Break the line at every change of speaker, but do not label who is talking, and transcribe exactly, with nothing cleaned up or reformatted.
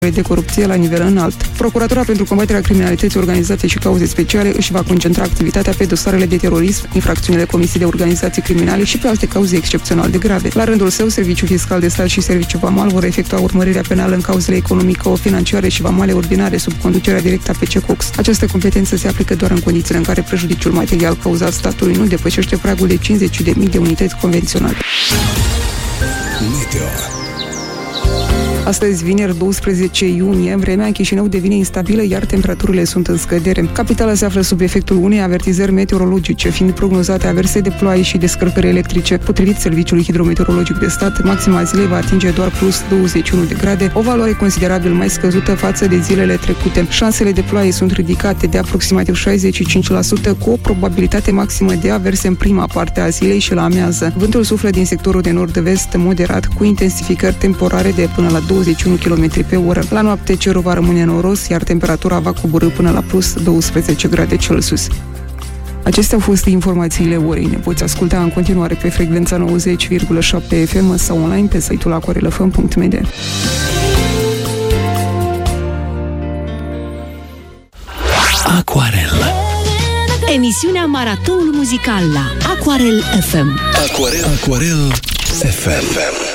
de corupție la nivel înalt. Procuratura pentru combaterea criminalității organizate și cauze speciale își va concentra activitatea pe dosarele de terorism, infracțiunile comise de organizații criminale și pe alte cauze excepțional de grave. La rândul său, Serviciul Fiscal de Stat și Serviciul Vamal vor efectua urmărirea penală în cauzele economico-financiare și vamale ordinare sub conducerea directă a P C Cox. Această competență se aplică doar în condițiile în care prejudiciul material cauzat statului nu depășește pragul de cincizeci de mii de unități convenționale.
Meteo.
Astăzi, vineri douăsprezece iunie, vremea în Chișinău devine instabilă, iar temperaturile sunt în scădere. Capitala se află sub efectul unei avertizări meteorologice, fiind prognozate averse de ploaie și descărcări electrice. Potrivit Serviciului Hidrometeorologic de Stat, maxima zilei va atinge doar plus douăzeci și unu de grade, o valoare considerabil mai scăzută față de zilele trecute. Șansele de ploaie sunt ridicate de aproximativ șaizeci și cinci la sută, cu o probabilitate maximă de averse în prima parte a zilei și la amiază. Vântul suflă din sectorul de nord-vest moderat, cu intensificări temporare de până la douăzeci și unu kilometri pe oră. La noapte cerul va rămâne noros, iar temperatura va coborî până la plus douăsprezece grade Celsius. Acestea au fost informațiile orei. Ne poți asculta în continuare pe frecvența nouăzeci virgulă șapte F M sau online pe site-ul aquarel f m punct m d.
Aquarel.
Emisiunea Maratonul Muzical la Aquarel F M.
Aquarel, Aquarel F M.